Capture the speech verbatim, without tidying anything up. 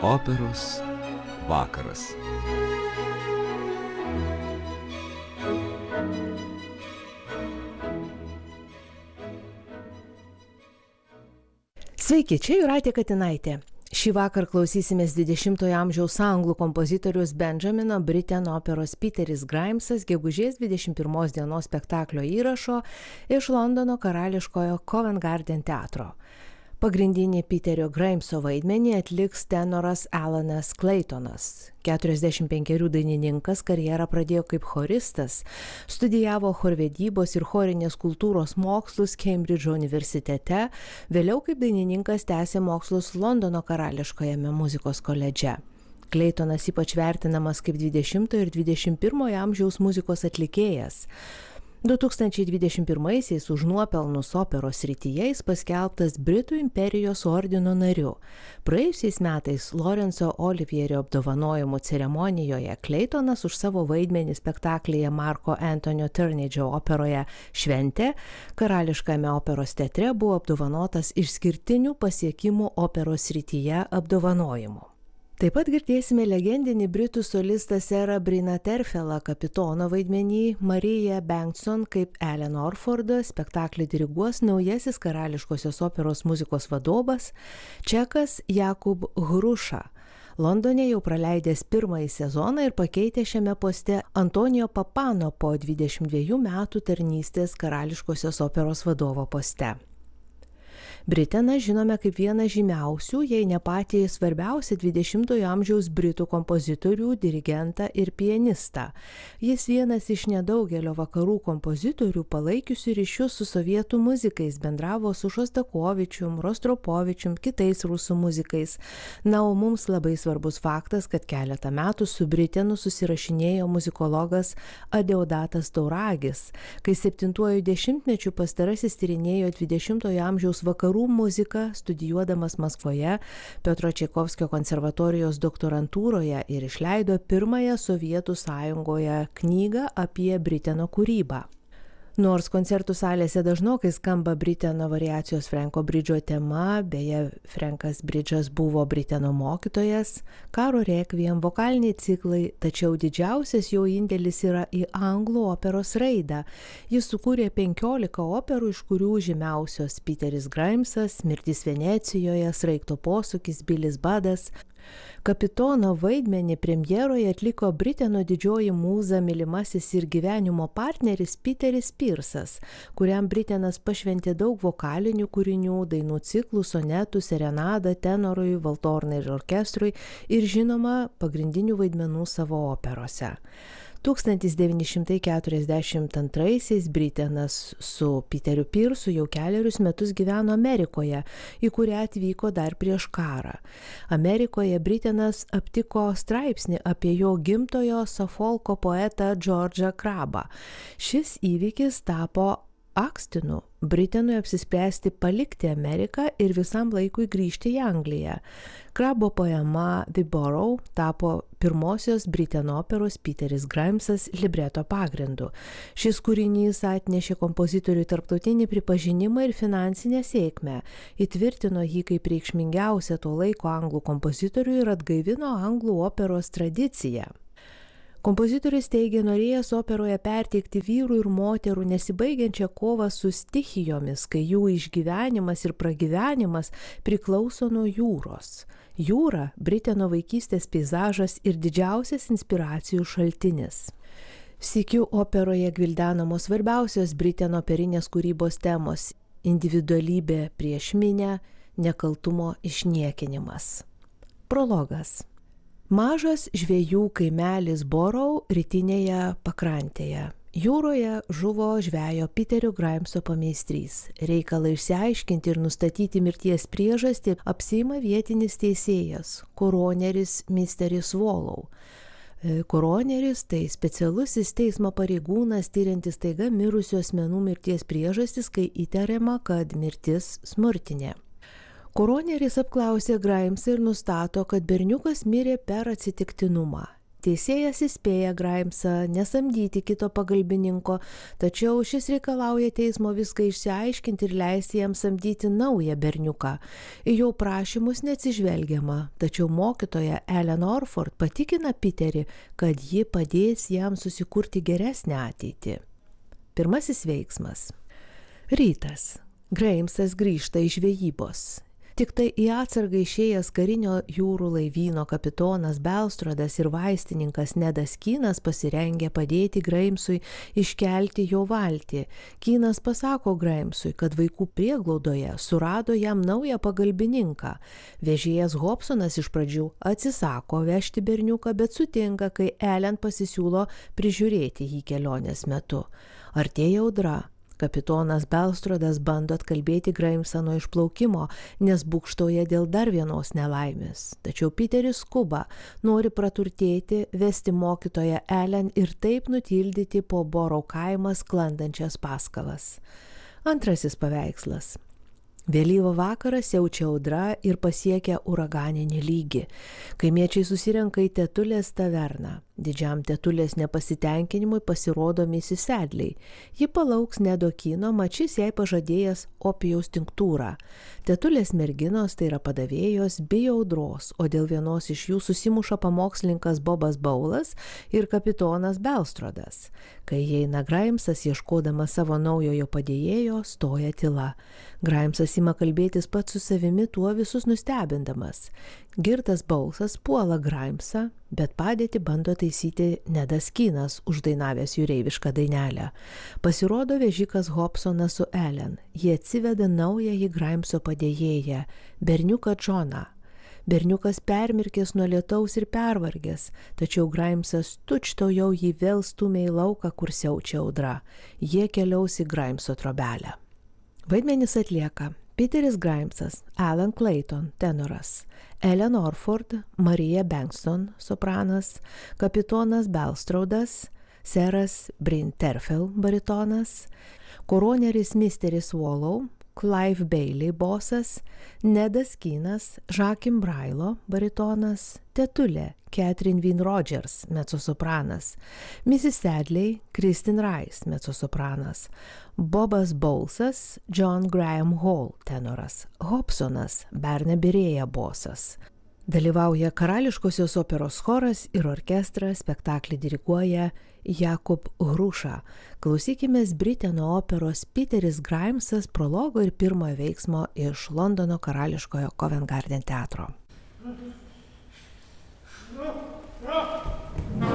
Operos vakaras. Sveiki, čia Jūratė Katinaitė. Šį vakar klausysimės dvidešimtojo amžiaus anglų kompozitorius Benjamino Britten operos Peteris Grimesas gegužės dvidešimt pirmos dienos spektaklio įrašo iš Londono karališkojo Covent Garden teatro. Pagrindinį Peterio Grimeso vaidmenį atliks tenoras Alanas Claytonas. keturiasdešimt penkerių dainininkas karjerą pradėjo kaip choristas, studijavo chorvedybos ir chorinės kultūros mokslus Kembridžo universitete, vėliau kaip dainininkas tęsė mokslus Londono karališkojame muzikos koledže. Claytonas ypač vertinamas kaip dvidešimtojo ir dvidešimt pirmojo amžiaus muzikos atlikėjas. du tūkstančiai dvidešimt pirmaisiais už nuopelnus operos srityje jis paskelbtas Britų imperijos ordino nariu. Praėjusiais metais Lorenzo Olivierio apdovanojimų ceremonijoje Claytonas už savo vaidmenį spektaklyje Marko Antonio Turnedžio operoje Šventė karališkame operos teatre buvo apdovanotas išskirtinių pasiekimų operos srityje apdovanojimu. Taip pat girdėsime legendinį britų solistą serą Brina Terfelą kapitono vaidmenį, Mariją Bankson kaip Ellen Orfordą, spektaklį diriguos naujasis karališkosios operos muzikos vadovas, čekas Jakub Hruša. Londone jau praleidęs pirmąjį sezoną ir pakeitė šiame poste Antonijo Papano po dvidešimt dviejų metų tarnystės karališkosios operos vadovo poste. Britteną žinome kaip vieną žymiausių, jei ne patį svarbiausią dvidešimtojo amžiaus britų kompozitorių, dirigentą ir pianistą. Jis vienas iš nedaugelio vakarų kompozitorių palaikiusių ryšius su sovietų muzikais, bendravo su Šostakovičium, Rostropovičium, kitais rusų muzikais. Na, o mums labai svarbus faktas, kad keletą metų su Brittenu susirašinėjo muzikologas Adeodatas Tauragis, kai septintuoju dešimtmečiu pastarasis tyrinėjo dvidešimtojo amžiaus vakarų muziką, studijuodamas Maskvoje Piotro Čaikovskio konservatorijos doktorantūroje ir išleido pirmąją Sovietų sąjungoje knygą apie Britteno kūrybą. Nors koncertų salėse dažnokai skamba Britteno variacijos Franko Bridžo tema, beje, Frankas Bridžas buvo Britteno mokytojas, Karo rekviem, vokaliniai ciklai, tačiau didžiausias jo indėlis yra į anglų operos raidą. Jis sukūrė penkiolika operų, iš kurių žymiausios Peteris Grimesas, Mirtis Venecijoje, Sraigto posūkis, Bilis Badas. Kapitono vaidmenį premjeroje atliko Britteno didžioji mūza, mylimasis ir gyvenimo partneris Peteris Pirsas, kuriam Brittenas pašventė daug vokalinių kūrinių, dainų ciklų, sonetų, serenadą, tenorui, valtornai ir orkestrui ir žinoma pagrindinių vaidmenų savo operose. tūkstantis devyni šimtai keturiasdešimt antraisiais Brittenas su Peteriu Pirsu jau kelerius metus gyveno Amerikoje, į kurią atvyko dar prieš karą. Amerikoje Brittenas aptiko straipsnį apie jo gimtojo Suffolko poetą Džordžą Krabą. Šis įvykis tapo akstinu Brittenui apsispręsti palikti Ameriką ir visam laikui grįžti į Angliją. Krabo poema The Borough tapo pirmosios Britteno operos Peteris Grimesas libreto pagrindu. Šis kūrinys atnešė kompozitoriui tarptautinį pripažinimą ir finansinę sėkmę, įtvirtino jį kaip reikšmingiausią to laiko anglų kompozitorių ir atgaivino anglų operos tradiciją. Kompozitorius teigė norėjęs operoje perteikti vyrų ir moterų nesibaigiančią kovą su stichijomis, kai jų išgyvenimas ir pragyvenimas priklauso nuo jūros. Jūra – Britteno vaikystės peizažas ir didžiausias inspiracijų šaltinis. Sykiu operoje gvildenamos svarbiausios Britteno operinės kūrybos temos – individualybė prieš minią, nekaltumo išniekinimas. Prologas. Mažas žvejų kaimelis Borough rytinėje pakrantėje. Jūroje žuvo žvejo Peterio Grimeso pameistrys. Reikalą išsiaiškinti ir nustatyti mirties priežastį apsiima vietinis teisėjas, koroneris misteris Swallow. Koroneris tai specialusis teismo pareigūnas tyriantis staiga mirusių asmenų mirties priežastis, kai įtariama, kad mirtis smurtinė. Koroneris apklausė Grimesą ir nustato, kad berniukas mirė per atsitiktinumą. Teisėjas įspėja Grimesą nesamdyti kito pagalbininko, tačiau šis reikalauja teismo viską išsiaiškinti ir leisti jam samdyti naują berniuką. Į jo prašymus neatsižvelgiama, tačiau mokytoja Ellen Orford patikina Peterį, kad ji padės jam susikurti geresnę ateitį. Pirmasis veiksmas. Rytas. Grimesas grįžta iš žvejybos. Tik tai į atsargą išėjęs karinio jūrų laivyno kapitonas Belstrodas ir vaistininkas Nedas Kynas pasirengė padėti Grimesui iškelti jo valtį. Kynas pasako Grimesui, kad vaikų prieglaudoje surado jam naują pagalbininką. Vežėjas Hobsonas iš pradžių atsisako vežti berniuką, bet sutinka, kai Ellen pasisiūlo prižiūrėti jį kelionės metu. Artėja audra. Kapitonas Belstrodas bando atkalbėti Grimesą nuo išplaukimo, nes būgštauja dėl dar vienos nelaimės. Tačiau Peteris skuba, nori praturtėti, vesti mokytoją Ellen ir taip nutildyti po Borough kaimą sklandančias paskalas. Antrasis paveikslas. Vėlyvą vakarą siaučia audra ir pasiekia uraganinį lygį. Kaimiečiai susirenka į Tetulės taverną. Didžiam Tetulės nepasitenkinimui pasirodo misis Sedley. Ji palauks Nedo Kyno, mat šis jai pažadėjęs opijaus tinktūrą. Tetulės merginos, tai yra padavėjos, bijo audros, o dėl vienos iš jų susimuša pamokslininkas Bobas Bowlas ir kapitonas Belstrodas. Kai įeina Grimesas, ieškodamas savo naujojo padėjėjo, stoja tyla. Grimesas ima kalbėtis pats su savimi, tuo visus nustebindamas. Girtas Bowlsas puola Grimesą, bet padėtį bando taisyti Nedas Kynas, uždainavęs jūreivišką dainelę. Pasirodo vežikas Hobsonas su Ellen. Jie atsiveda naująjį Grimeso padėjėją, berniuką Džoną. Berniukas permirkęs nuo lietaus ir pervargęs, tačiau Grimesas tučtojau jį vėl stumia į lauką, kur siaučia audra. Jie keliaus į Grimeso trobelę. Vaidmenis atlieka Peteris Grimesas, Alan Clayton, tenoras, Ellen Orford, Marija Bankston, sopranas, kapitonas Belstrodas, seras Bryn Terfel, baritonas, koroneris misteris Wallow, Clive Bailey, bosas, Nedas Kynas, Žakim Brailo, baritonas, Tetulė, Catherine Wynne Rogers, mezzosopranas, missis Sedley, Kristin Rice, mezzosopranas, Bobas Bowlsas, John Graham Hall, tenoras, Hobsonas, Barnaby Rėja, bosas. Dalyvauja Karališkosios operos choras ir orkestras, spektaklį diriguoja Jakub Hruša. Klausykimės Briteno operos Peteris Grimesas prologo ir pirmojo veiksmo iš Londono Karališkojo Covent Garden teatro.